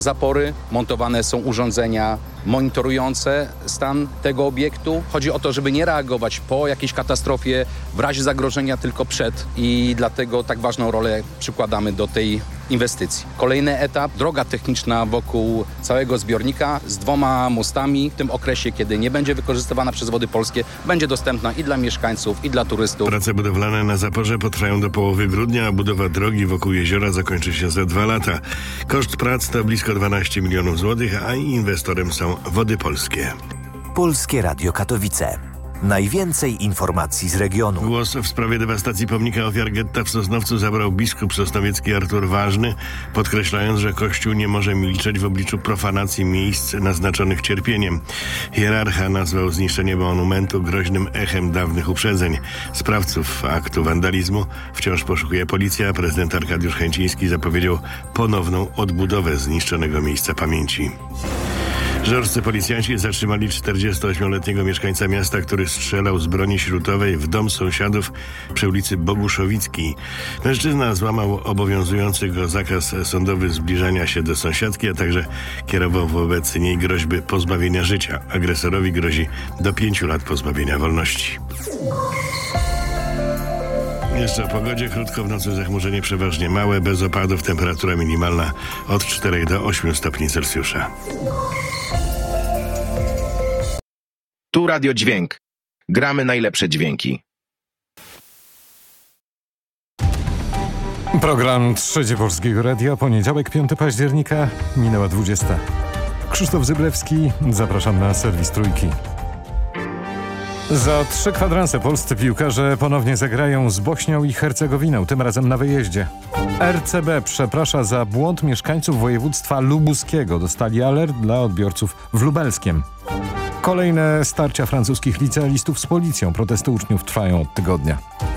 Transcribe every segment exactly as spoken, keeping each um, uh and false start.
Zapory, montowane są urządzenia monitorujące stan tego obiektu. Chodzi o to, żeby nie reagować po jakiejś katastrofie w razie zagrożenia, tylko przed, i dlatego tak ważną rolę przykładamy do tej inwestycji. Kolejny etap, droga techniczna wokół całego zbiornika z dwoma mostami. W tym okresie, kiedy nie będzie wykorzystywana przez Wody Polskie, będzie dostępna i dla mieszkańców, i dla turystów. Prace budowlane na Zaporze potrwają do połowy grudnia, a budowa drogi wokół jeziora zakończy się za dwa lata. Koszt prac to blisko dwanaście milionów złotych, a inwestorem są Wody Polskie. Polskie Radio Katowice. Najwięcej informacji z regionu. Głos w sprawie dewastacji pomnika ofiar getta w Sosnowcu zabrał biskup sosnowiecki Artur Ważny, podkreślając, że Kościół nie może milczeć w obliczu profanacji miejsc naznaczonych cierpieniem. Hierarcha nazwał zniszczenie monumentu groźnym echem dawnych uprzedzeń. Sprawców aktu wandalizmu wciąż poszukuje policja. Prezydent Arkadiusz Chęciński zapowiedział ponowną odbudowę zniszczonego miejsca pamięci. Żorscy policjanci zatrzymali czterdziestoośmioletniego mieszkańca miasta, który strzelał z broni śrutowej w dom sąsiadów przy ulicy Boguszowickiej. Mężczyzna złamał obowiązujący go zakaz sądowy zbliżania się do sąsiadki, a także kierował wobec niej groźby pozbawienia życia. Agresorowi grozi do pięciu lat pozbawienia wolności. Jeszcze o pogodzie. Krótko w nocy zachmurzenie przeważnie małe, bez opadów. Temperatura minimalna od czterech do ośmiu stopni Celsjusza. Tu Radio Dźwięk. Gramy najlepsze dźwięki. Program Trzecie Polskiego Radia. Poniedziałek, piątego października, minęła dwudziesta. Krzysztof Zyblewski, zapraszam na serwis Trójki. Za trzy kwadranse polscy piłkarze ponownie zagrają z Bośnią i Hercegowiną, tym razem na wyjeździe. R C B przeprasza za błąd mieszkańców województwa lubuskiego. Dostali alert dla odbiorców w Lubelskiem. Kolejne starcia francuskich licealistów z policją. Protesty uczniów trwają od tygodnia.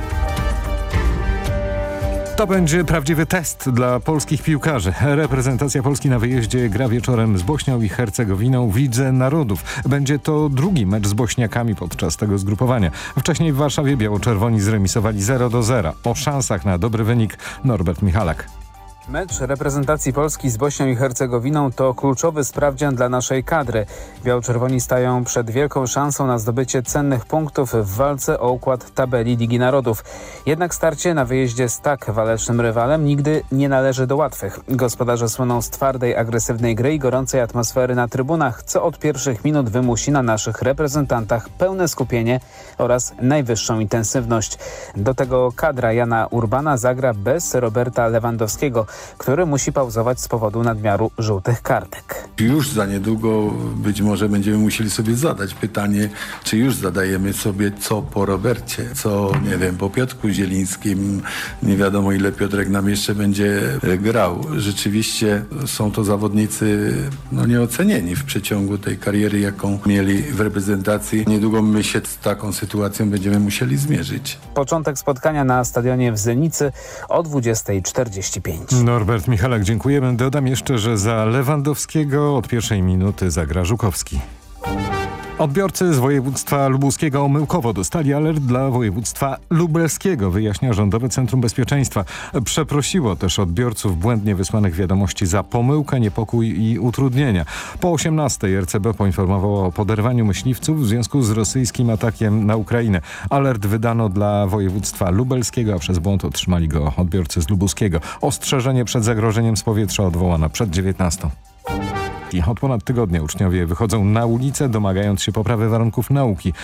To będzie prawdziwy test dla polskich piłkarzy. Reprezentacja Polski na wyjeździe gra wieczorem z Bośnią i Hercegowiną w Lidze Narodów. Będzie to drugi mecz z Bośniakami podczas tego zgrupowania. Wcześniej w Warszawie biało-czerwoni zremisowali zero do zera. O szansach na dobry wynik Norbert Michalak. Mecz reprezentacji Polski z Bośnią i Hercegowiną to kluczowy sprawdzian dla naszej kadry. Biało-czerwoni stają przed wielką szansą na zdobycie cennych punktów w walce o układ tabeli Ligi Narodów. Jednak starcie na wyjeździe z tak walecznym rywalem nigdy nie należy do łatwych. Gospodarze słyną z twardej, agresywnej gry i gorącej atmosfery na trybunach, co od pierwszych minut wymusi na naszych reprezentantach pełne skupienie oraz najwyższą intensywność. Do tego kadra Jana Urbana zagra bez Roberta Lewandowskiego, który musi pauzować z powodu nadmiaru żółtych kartek. Już za niedługo być może będziemy musieli sobie zadać pytanie, czy już zadajemy sobie co po Robercie, co nie wiem, po Piotrku Zielińskim. Nie wiadomo, ile Piotrek nam jeszcze będzie grał. Rzeczywiście są to zawodnicy no, nieocenieni w przeciągu tej kariery, jaką mieli w reprezentacji. Niedługo my się z taką sytuacją będziemy musieli zmierzyć. Początek spotkania na stadionie w Zenicy o dwudziesta czterdzieści pięć. Norbert Michalak, dziękujemy. Dodam jeszcze, że za Lewandowskiego od pierwszej minuty zagra Żukowski. Odbiorcy z województwa lubuskiego omyłkowo dostali alert dla województwa lubelskiego, wyjaśnia Rządowe Centrum Bezpieczeństwa. Przeprosiło też odbiorców błędnie wysłanych wiadomości za pomyłkę, niepokój i utrudnienia. Po osiemnastej R C B poinformowało o poderwaniu myśliwców w związku z rosyjskim atakiem na Ukrainę. Alert wydano dla województwa lubelskiego, a przez błąd otrzymali go odbiorcy z lubuskiego. Ostrzeżenie przed zagrożeniem z powietrza odwołano przed dziewiętnastą. Od ponad tygodnia uczniowie wychodzą na ulicę, domagając się poprawy warunków nauki.